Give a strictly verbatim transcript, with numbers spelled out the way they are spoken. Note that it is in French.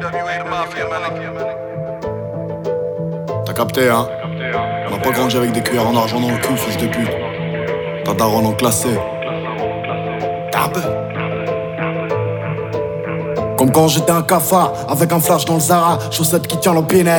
T'as capté, hein? On n'a pas grandi avec des cuillères en argent dans le cul, fils de pute. Ta daronne en classé. Tabe. Comme quand j'étais un cafard, avec un flash dans le Zara, chaussette qui tient le pinel.